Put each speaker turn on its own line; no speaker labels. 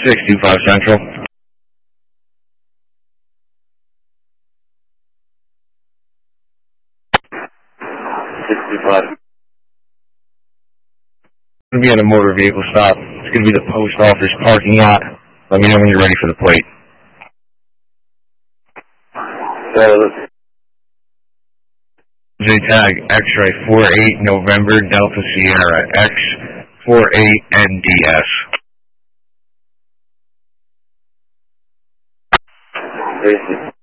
625 Central. It's going to be at a motor vehicle stop. It's going to be the post office parking lot. Let me know when you're ready for the plate. J-Tag X-Ray 48 November Delta Sierra X 48 NDS.